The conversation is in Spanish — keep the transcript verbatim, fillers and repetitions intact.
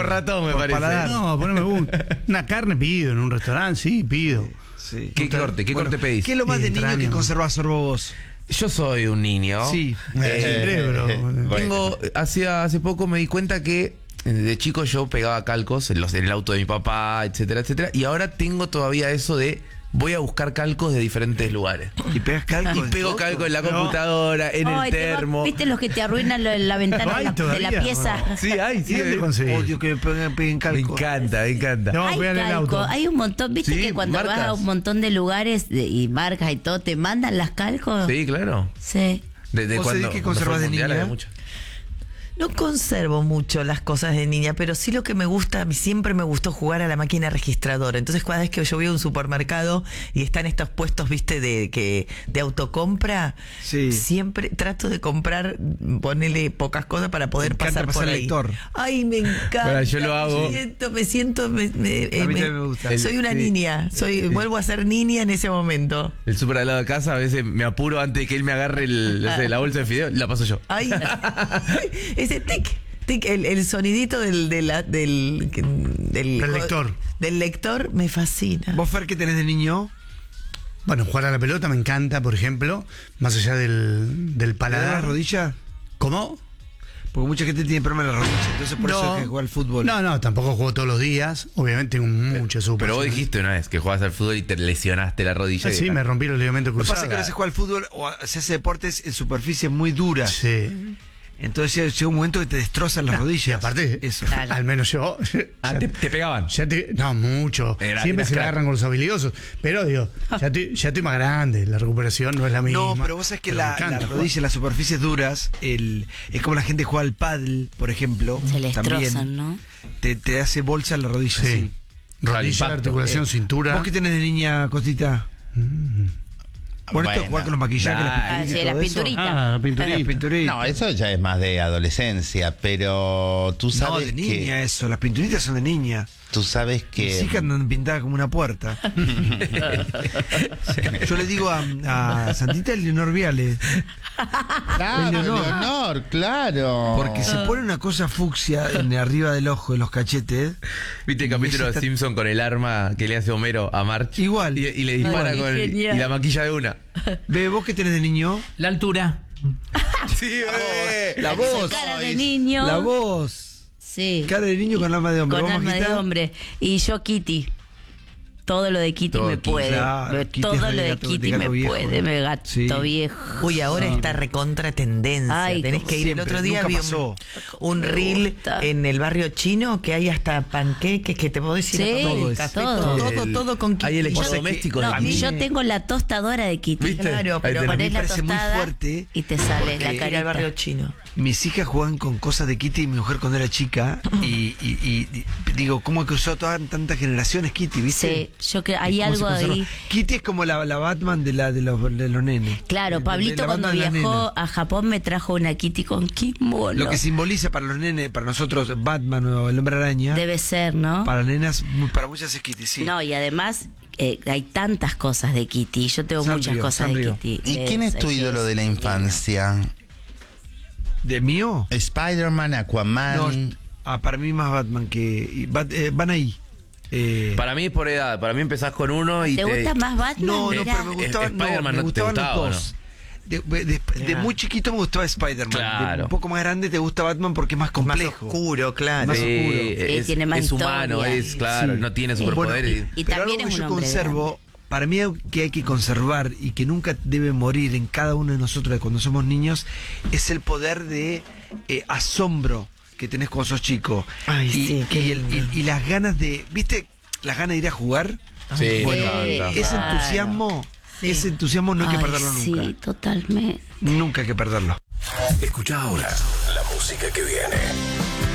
ratón, me por parece. paladar. No, poneme un- una carne pido en un restaurante, sí, pido. Sí. ¿Qué corte? ¿Qué corte pedís? ¿Qué es lo más de niño que Entraña. conservas, Sorbo, vos? Yo soy un niño. Sí. Eh, cerebro. Tengo, hace, hace poco me di cuenta que eh, de chico yo pegaba calcos en, los, en el auto de mi papá, etcétera, etcétera. Y ahora tengo todavía eso de voy a buscar calcos de diferentes lugares. ¿Y pegas calco? Y pego calco en la computadora, en Ay, el te va- termo. ¿Viste los que te arruinan lo- la ventana Ay, de, la, de la todavía, pieza? no. Sí, hay, ¿Y sí. dónde eh. conseguís? Odio que me peguen, peguen Me calco. encanta, me encanta. No, Hay pegan en el calco, auto. hay un montón, viste Sí, que cuando marcas. vas a un montón de lugares de- y marcas y todo, te mandan las calcos. Sí, claro. Sí. De, de ¿Vos cuando, sabés qué cuando conservás fue el de mundial niña? había mucho. No conservo mucho las cosas de niña, pero sí lo que me gusta, a mí siempre me gustó jugar a la máquina registradora. Entonces, cada vez que yo voy a un supermercado y están estos puestos, viste, de que de autocompra, Sí. siempre trato de comprar, ponerle pocas cosas para poder Me encanta pasar por pasar ahí. lector. Ay, me encanta. Bueno, yo lo hago. Me siento, me siento, me, me- eh, A mí me- también me gusta. soy una Sí. niña, soy, vuelvo a ser niña en ese momento. El súper al lado de casa, a veces me apuro antes de que él me agarre el, no sé, la bolsa de fideo, la paso yo. Ay, ese tic, tic, el, el sonidito del, de la- del, del, Del lector. Del lector me fascina. ¿Vos, Fer, qué tenés de niño? Bueno, jugar a la pelota me encanta, por ejemplo, más allá del, del ¿Te da la paladar. rodilla? ¿Cómo? Porque mucha gente tiene problemas en la rodilla, entonces por eso es que juega al fútbol. No, no, tampoco juego todos los días. Obviamente tengo mucho super. Pero vos dijiste una vez que jugabas al fútbol y te lesionaste la rodilla. Ah, sí, y- me rompí los ligamentos Lo que pasa cruzados. es que a veces juega al fútbol o se hace deportes en superficies muy duras. Sí. Entonces llega un momento que te destrozan las rodillas. Y aparte, Eso. al menos yo. Ah, ya- te, te pegaban. ya te- no, mucho. Era- Siempre eras se la crack. agarran con los habilidosos. Pero digo, ya estoy, ya estoy más grande. La recuperación no es la misma. No, pero vos sabés que Pero me la, encanta la jugar. rodilla en las superficies duras, el, es como la gente juega al pádel, por ejemplo. Se le también, destrozan, ¿no? Te, te hace bolsa en la rodilla. Sí. Sí. Rodilla, Impacto. articulación, Eh, cintura. ¿Vos qué tenés de niña, Costita? Bueno, esto Bueno. jugar con los maquillajes, las Ah, pinturitas sí, y las todo eso. pinturitas. Ah, la pinturita. Ah, las pinturitas. No, eso ya es más de adolescencia, pero tú No, sabes de que niña eso, las pinturitas son de niña. tú sabes Mis que hijas andan pintadas como una puerta. Yo le digo a, a Santita Leonor Viale, claro, Leonor. Leonor, claro. porque se pone una cosa fucsia en arriba del ojo, en los cachetes. ¿Viste el capítulo de Está- Simpson con el arma que le hace Homero a March? Igual. Y, y le dispara Ay, con el- genial. y la maquilla de una. Ve, vos que tenés de niño, La altura. Sí, bebé. la voz, Cara de niño. la voz, Sí. cara de niño con alma de hombre. Con ¿Vos, alma de Majita? hombre. Y yo Kitty. Todo lo de Kitty Todo me Kitty, puede. claro, Me- Kitty todo es lo de de gato- de Kitty gato me viejo. puede, me gato Sí. viejo. Uy, ahora está recontra tendencia. Ay, Tenés que ir. El siempre, otro día nunca vi un, pasó. un Me reel gusta. en el barrio chino que hay hasta panqueques que te puedo decir Sí, todo, es- café, todo. todo, todo, El- todo con Hay Kitty. electrodomésticos No, de y Kitty. yo tengo la tostadora de Kitty. ¿Viste? Claro, Ahí pero tenés. Ponés la parece muy tostada fuerte y te sale la Ir al barrio carita. chino. Mis hijas juegan con cosas de Kitty y mi mujer cuando era chica. Y, y- y- y digo, ¿cómo cruzó todas tantas generaciones Kitty, viste? Sí, yo creo, hay ¿Cómo se algo conserva? ahí. Kitty es como la, la Batman de, la, de, los, de los nenes. Claro, De- de Pablito la cuando Batman de las viajó nenas. a Japón me trajo una Kitty con kimono. Lo que simboliza para los nenes, para nosotros Batman o el Hombre Araña, Debe ser, ¿no? para nenas, muy- para muchas es Kitty, sí. No, y además eh, hay tantas cosas de Kitty. Yo tengo Sanrio, muchas cosas Sanrio. de Kitty. ¿Y quién es tu ídolo de la infancia? ¿De mío? Spider-Man, Aquaman. No, ah, para mí más Batman que... y Bat- eh, van ahí. Eh, Para mí es por edad. Para mí empezás con uno y ¿Te gusta más Batman? no, no, Mirá. pero me gustaban, no, Spider-Man me no te gustaban gustaba, los dos. De, de- de muy chiquito me gustaba Spider-Man. Claro. De un poco más grande te gusta Batman porque es más Más complejo. oscuro, claro. Más Sí, oscuro. es, tiene más es humano, historia. es claro, Sí. no tiene Sí. superpoderes. Y Pero también algo es que un yo hombre conservo, para mí algo que hay que conservar y que nunca debe morir en cada uno de nosotros de cuando somos niños, es el poder de eh, asombro que tenés cuando sos chico. Ay, y, sí, qué y el- lindo. y- y las ganas de, ¿viste? Las ganas de ir a jugar. Sí, Bueno, me encanta. ese claro. entusiasmo, ese entusiasmo no hay que Ay, perderlo nunca. Sí, totalmente. Nunca hay que perderlo. Escucha ahora la música que viene.